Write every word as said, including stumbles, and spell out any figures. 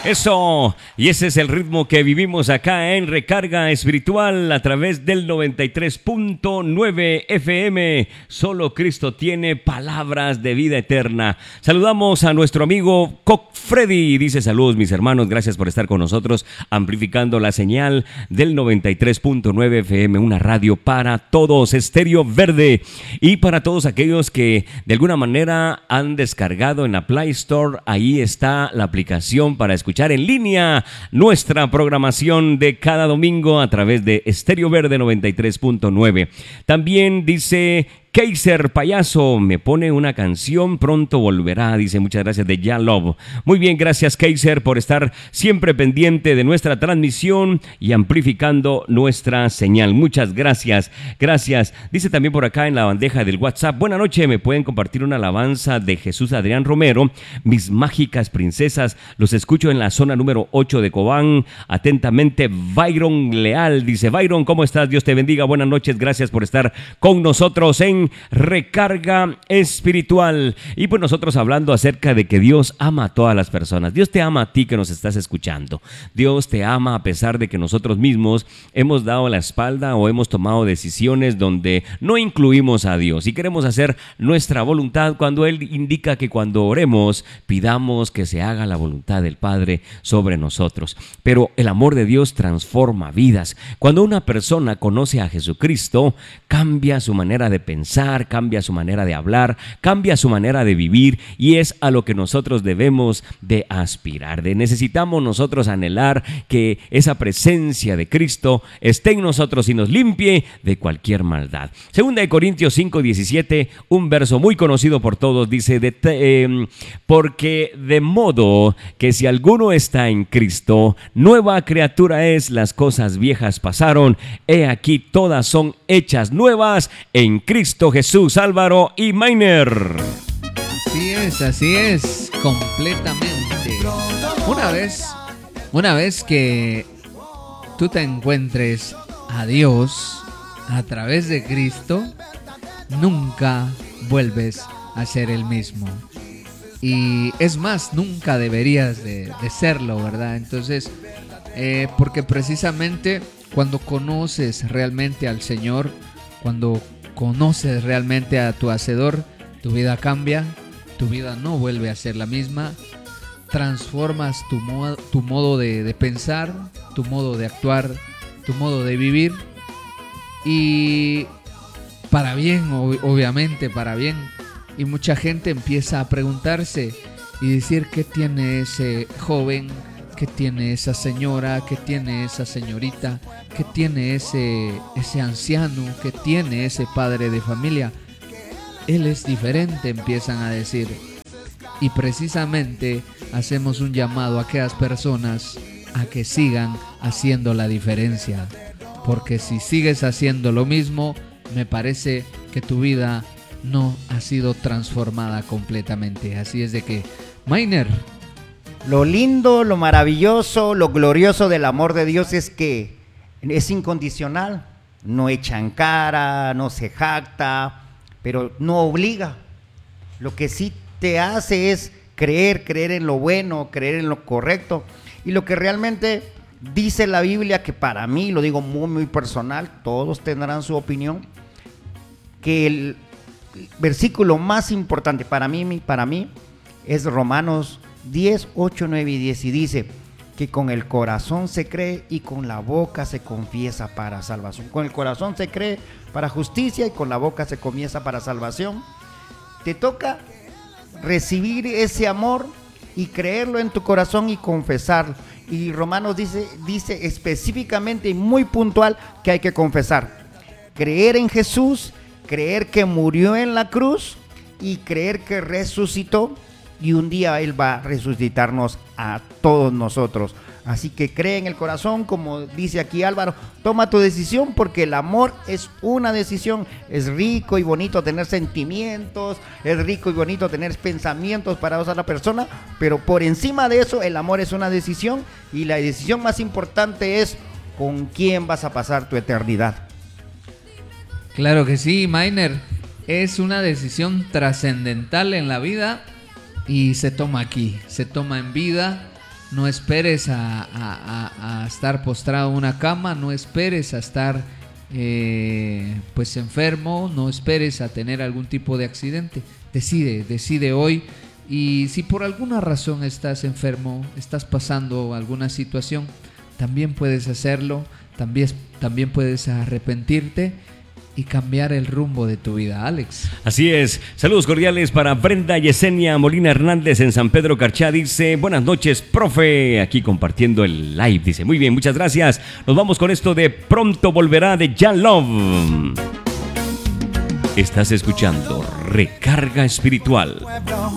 Eso, y ese es el ritmo que vivimos acá en Recarga Espiritual a través del noventa y tres punto nueve F M. Solo Cristo tiene palabras de vida eterna. Saludamos a nuestro amigo Coc Freddy. Dice: saludos mis hermanos, gracias por estar con nosotros, amplificando la señal del noventa y tres punto nueve F M, una radio para todos, estéreo verde. Y para todos aquellos que de alguna manera han descargado en la Play Store, ahí está la aplicación para escuchar en línea nuestra programación de cada domingo a través de Estéreo Verde noventa y tres punto nueve. También dice Kaiser Payaso, me pone una canción, pronto volverá, dice, muchas gracias, de Ya Love. Muy bien, gracias Kaiser por estar siempre pendiente de nuestra transmisión y amplificando nuestra señal. Muchas gracias, gracias. Dice también por acá en la bandeja del WhatsApp: buenas noches, me pueden compartir una alabanza de Jesús Adrián Romero, Mis Mágicas Princesas. Los escucho en la zona número ocho de Cobán. Atentamente, Byron Leal. Dice: Byron, ¿cómo estás? Dios te bendiga, buenas noches, gracias por estar con nosotros en Recarga Espiritual. Y pues nosotros hablando acerca de que Dios ama a todas las personas. Dios te ama a ti que nos estás escuchando. Dios te ama a pesar de que nosotros mismos hemos dado la espalda o hemos tomado decisiones donde no incluimos a Dios y queremos hacer nuestra voluntad, cuando Él indica que cuando oremos pidamos que se haga la voluntad del Padre sobre nosotros. Pero el amor de Dios transforma vidas. Cuando una persona conoce a Jesucristo, cambia su manera de pensar, cambia su manera de hablar, cambia su manera de vivir, y es a lo que nosotros debemos de aspirar. De necesitamos nosotros anhelar que esa presencia de Cristo esté en nosotros y nos limpie de cualquier maldad. Segunda de Corintios cinco diecisiete, un verso muy conocido por todos, dice: de, eh, porque de modo que si alguno está en Cristo, nueva criatura es, las cosas viejas pasaron, he aquí todas son hechas nuevas en Cristo Jesús. Álvaro y Mainer. Así es, así es, completamente. Una vez, una vez que tú te encuentres a Dios a través de Cristo, nunca vuelves a ser el mismo. Y es más, nunca deberías de, de serlo, ¿verdad? Entonces, eh, porque precisamente cuando conoces realmente al Señor, cuando conoces realmente a tu Hacedor, tu vida cambia, tu vida no vuelve a ser la misma, transformas tu, modo, tu modo de, de pensar, tu modo de actuar, tu modo de vivir, y para bien, obviamente para bien. Y mucha gente empieza a preguntarse y decir: ¿qué tiene ese joven? ¿Qué tiene esa señora? ¿Qué tiene esa señorita? ¿Qué tiene ese, ese anciano? ¿Qué tiene ese padre de familia? Él es diferente, empiezan a decir. Y precisamente hacemos un llamado a aquellas personas a que sigan haciendo la diferencia. Porque si sigues haciendo lo mismo, me parece que tu vida no ha sido transformada completamente. Así es de que, Mainer, lo lindo, lo maravilloso, lo glorioso del amor de Dios es que es incondicional. No echa en cara, no se jacta, pero no obliga. Lo que sí te hace es creer, creer en lo bueno, creer en lo correcto. Y lo que realmente dice la Biblia, que para mí, lo digo muy, muy personal, todos tendrán su opinión, que el versículo más importante para mí, para mí es Romanos diez, ocho, nueve y diez, y dice que con el corazón se cree y con la boca se confiesa para salvación. Con el corazón se cree para justicia y con la boca se confiesa para salvación. Te toca recibir ese amor y creerlo en tu corazón y confesarlo. Y Romanos dice, dice específicamente y muy puntual que hay que confesar, creer en Jesús, creer que murió en la cruz y creer que resucitó, y un día Él va a resucitarnos a todos nosotros. Así que cree en el corazón, como dice aquí Álvaro, toma tu decisión, porque el amor es una decisión. Es rico y bonito tener sentimientos, es rico y bonito tener pensamientos para otra persona, pero por encima de eso el amor es una decisión, y la decisión más importante es con quién vas a pasar tu eternidad. Claro que sí, Mainer, es una decisión trascendental en la vida y se toma aquí, se toma en vida. No esperes a, a, a, a estar postrado en una cama, no esperes a estar eh, pues enfermo, no esperes a tener algún tipo de accidente. Decide, decide hoy. Y si por alguna razón estás enfermo, estás pasando alguna situación, también puedes hacerlo, también, también puedes arrepentirte y cambiar el rumbo de tu vida, Alex. Así es. Saludos cordiales para Brenda Yesenia Molina Hernández en San Pedro Carchá. Dice, buenas noches, profe. Aquí compartiendo el live. Dice, muy bien, muchas gracias. Nos vamos con esto de Pronto Volverá de Jan Love. Estás escuchando Recarga Espiritual.